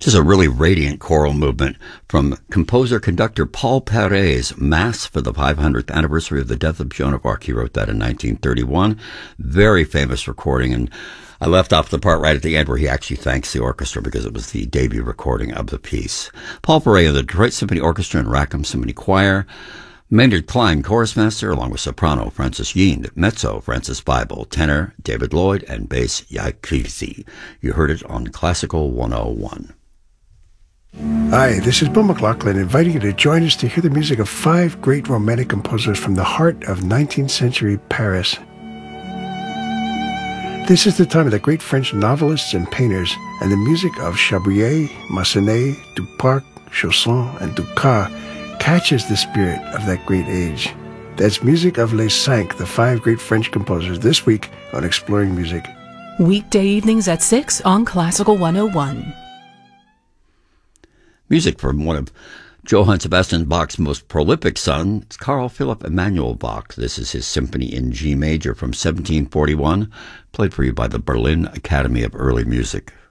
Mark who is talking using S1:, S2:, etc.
S1: Just a really radiant choral movement from composer-conductor Paul Perret's Mass for the 500th anniversary of the death of Joan of Arc. He wrote that in 1931. Very famous recording, and I left off the part right at the end where he actually thanks the orchestra because it was the debut recording of the piece. Paul Perret of the Detroit Symphony Orchestra and Rackham Symphony Choir. Maynard Klein, chorus master, along with soprano Frances Yeend, mezzo Frances Bible, tenor David Lloyd, and bass Yai Krivzi. You heard it on Classical 101.
S2: Hi, this is Bill McLaughlin inviting you to join us to hear the music of 5 great romantic composers from the heart of 19th century Paris. This is the time of the great French novelists and painters, and the music of Chabrier, Massenet, Duparc, Chausson, and Dukas catches the spirit of that great age. That's music of Les Cinq, the 5 great French composers, this week on Exploring Music.
S3: Weekday evenings at 6 on Classical 101.
S1: Music from one of Johann Sebastian Bach's most prolific sons, Carl Philipp Emanuel Bach. This is his Symphony in G major from 1741, played for you by the Berlin Academy of Early Music.